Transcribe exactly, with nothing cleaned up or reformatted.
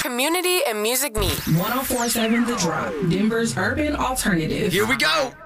community and music meet. one oh four point seven The Drop, Denver's urban alternative. Here we go.